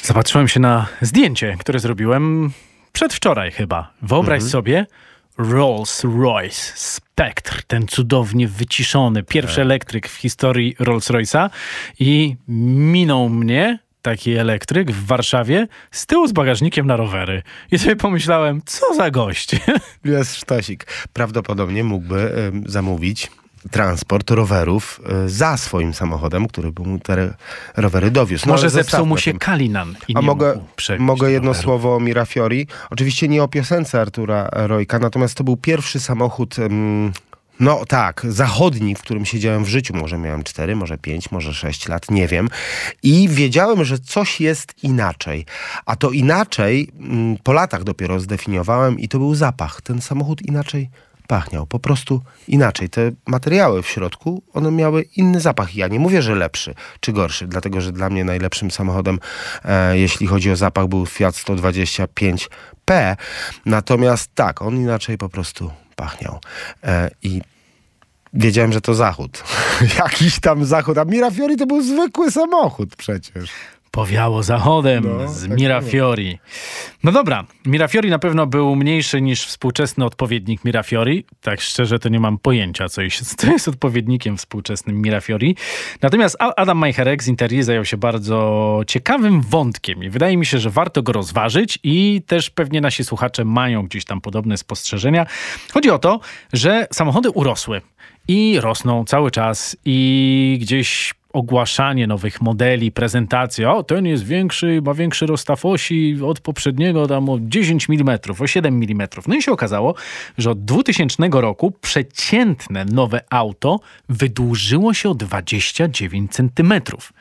Zapatrzyłem się na zdjęcie, które zrobiłem przedwczoraj chyba. Wyobraź sobie Rolls-Royce Spectre, ten cudownie wyciszony, pierwszy elektryk w historii Rolls-Royce'a i minął mnie taki elektryk w Warszawie z tyłu z bagażnikiem na rowery. I sobie pomyślałem, co za gość. Jest sztosik. Prawdopodobnie mógłby zamówić transport rowerów za swoim samochodem, który by mu te rowery dowiózł. Może zepsuł mu się Kalinan i nie mogę jedno słowo o Mirafiori? Oczywiście nie o piosence Artura Rojka, natomiast to był pierwszy samochód... zachodni, w którym siedziałem w życiu. Może miałem 4, może 5, może 6 lat, nie wiem. I wiedziałem, że coś jest inaczej. A to inaczej po latach dopiero zdefiniowałem i to był zapach. Ten samochód inaczej pachniał. Po prostu inaczej. Te materiały w środku, one miały inny zapach. Ja nie mówię, że lepszy czy gorszy, dlatego, że dla mnie najlepszym samochodem, jeśli chodzi o zapach, był Fiat 125P. Natomiast tak, on inaczej po prostu pachniał. I wiedziałem, że to zachód. Jakiś tam zachód. A Mirafiori to był zwykły samochód przecież. Powiało zachodem z Mirafiori. No dobra, Mirafiori na pewno był mniejszy niż współczesny odpowiednik Mirafiori. Tak szczerze to nie mam pojęcia, co jest odpowiednikiem współczesnym Mirafiori. Natomiast Adam Majcherek z Interii zajął się bardzo ciekawym wątkiem i wydaje mi się, że warto go rozważyć i też pewnie nasi słuchacze mają gdzieś tam podobne spostrzeżenia. Chodzi o to, że samochody urosły i rosną cały czas i gdzieś ogłaszanie nowych modeli, prezentacja, ten jest większy, ma większy rozstaw osi od poprzedniego tam o 10 mm, o 7 mm. No i się okazało, że od 2000 roku przeciętne nowe auto wydłużyło się o 29 centymetrów.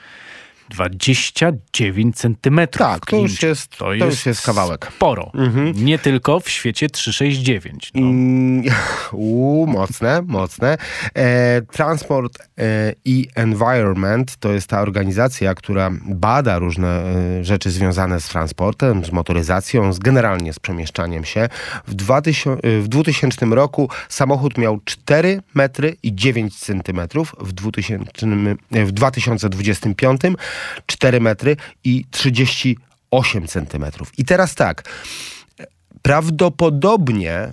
29 centymetrów. Tak, to już jest kawałek. Sporo. Nie tylko w świecie 369. Mocne. Transport i Environment to jest ta organizacja, która bada różne rzeczy związane z transportem, z motoryzacją, generalnie z przemieszczaniem się. W 2000 roku samochód miał 4 metry i 9 centymetrów. W 2025 4 metry i 38 centymetrów. I teraz tak, prawdopodobnie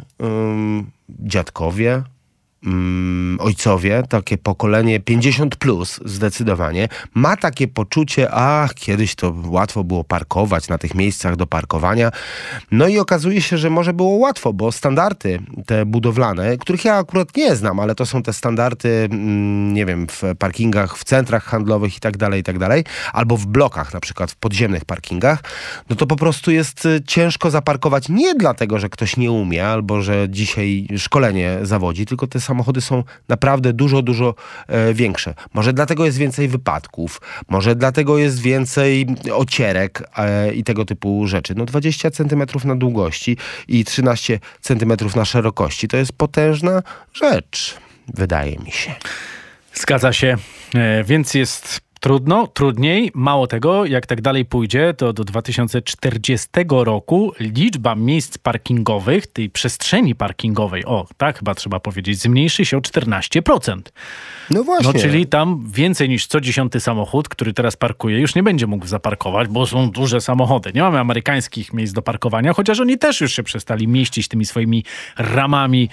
dziadkowie, ojcowie, takie pokolenie 50 plus zdecydowanie, ma takie poczucie, kiedyś to łatwo było parkować na tych miejscach do parkowania. No i okazuje się, że może było łatwo, bo standardy te budowlane, których ja akurat nie znam, ale to są te standardy, nie wiem, w parkingach, w centrach handlowych i tak dalej, albo w blokach, na przykład w podziemnych parkingach, no to po prostu jest ciężko zaparkować nie dlatego, że ktoś nie umie, albo że dzisiaj szkolenie zawodzi, tylko te samochody są naprawdę dużo większe. Może dlatego jest więcej wypadków, może dlatego jest więcej ocierek i tego typu rzeczy. 20 cm na długości i 13 cm na szerokości. To jest potężna rzecz, wydaje mi się. Zgadza się, więc jest trudniej. Mało tego, jak tak dalej pójdzie, to do 2040 roku liczba miejsc parkingowych, tej przestrzeni parkingowej, tak chyba trzeba powiedzieć, zmniejszy się o 14%. No właśnie. Czyli tam więcej niż co 10 samochód, który teraz parkuje, już nie będzie mógł zaparkować, bo są duże samochody. Nie mamy amerykańskich miejsc do parkowania, chociaż oni też już się przestali mieścić tymi swoimi ramami,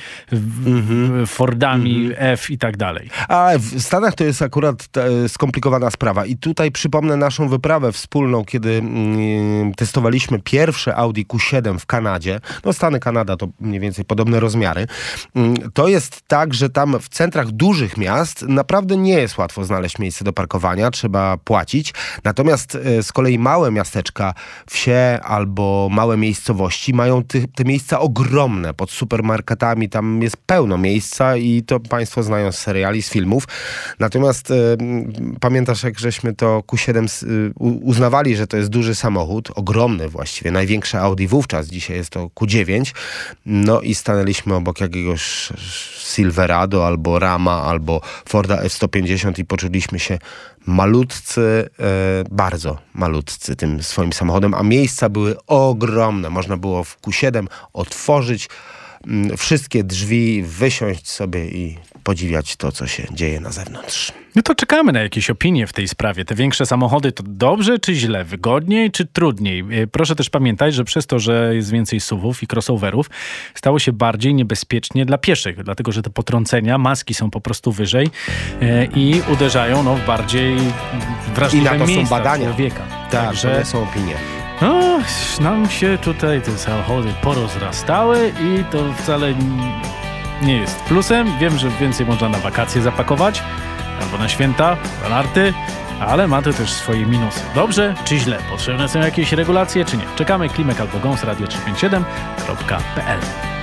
Fordami, F i tak dalej. A w Stanach to jest akurat skomplikowana sprawa. I tutaj przypomnę naszą wyprawę wspólną, kiedy testowaliśmy pierwsze Audi Q7 w Kanadzie. Stany, Kanada to mniej więcej podobne rozmiary. To jest tak, że tam w centrach dużych miast naprawdę nie jest łatwo znaleźć miejsce do parkowania, trzeba płacić. Natomiast z kolei małe miasteczka, wsie albo małe miejscowości mają te miejsca ogromne pod supermarketami. Tam jest pełno miejsca i to państwo znają z seriali, z filmów. Natomiast pamiętasz, jak żeśmy to Q7 uznawali, że to jest duży samochód, ogromny właściwie, największe Audi wówczas, dzisiaj jest to Q9. I stanęliśmy obok jakiegoś Silverado, albo Rama, albo Forda F-150 i poczuliśmy się malutcy, bardzo malutcy tym swoim samochodem, a miejsca były ogromne. Można było w Q7 otworzyć wszystkie drzwi, wysiąść sobie i podziwiać to, co się dzieje na zewnątrz. No to czekamy na jakieś opinie w tej sprawie. Te większe samochody to dobrze czy źle? Wygodniej czy trudniej? Proszę też pamiętać, że przez to, że jest więcej SUV-ów i crossoverów, stało się bardziej niebezpiecznie dla pieszych, dlatego że te potrącenia, maski są po prostu wyżej i uderzają w bardziej wrażliwe miejsca. I na to są badania człowieka. Tak, że są opinie. No, nam się tutaj te samochody porozrastały i to wcale nie jest plusem. Wiem, że więcej można na wakacje zapakować, albo na święta, na narty, ale ma to też swoje minusy. Dobrze czy źle? Potrzebne są jakieś regulacje czy nie? Czekamy. Klimek albo Gąs, radio357.pl